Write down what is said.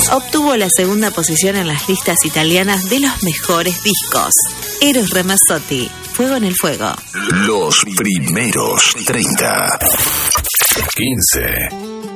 obtuvo la segunda posición en las listas italianas de los mejores discos. Eros Ramazzotti, Fuego en el Fuego. Los primeros 30. 15.